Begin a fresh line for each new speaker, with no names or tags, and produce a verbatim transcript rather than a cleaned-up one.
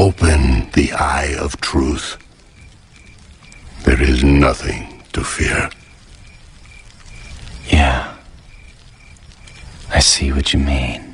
open the eye of truth, there is nothing to fear.
Yeah. I see what you mean.